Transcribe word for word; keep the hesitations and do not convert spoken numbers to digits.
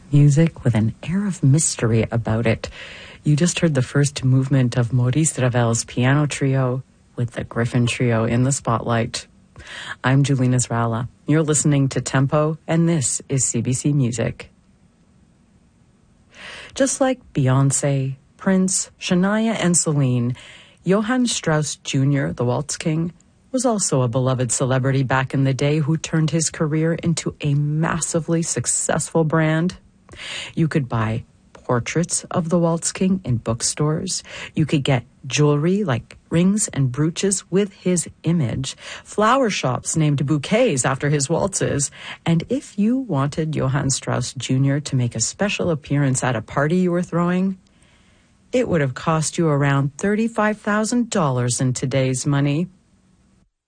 Music with an air of mystery about it. You just heard the first movement of Maurice Ravel's piano trio with the Griffin Trio in the spotlight. I'm Julina Zrala. You're listening to Tempo, and this is C B C Music. Just like Beyonce, Prince, Shania, and Celine, Johann Strauss Junior, the Waltz King, was also a beloved celebrity back in the day who turned his career into a massively successful brand. You could buy portraits of the Waltz King in bookstores. You could get jewelry like rings and brooches with his image, flower shops named bouquets after his waltzes. And if you wanted Johann Strauss Junior to make a special appearance at a party you were throwing, it would have cost you around thirty-five thousand dollars in today's money.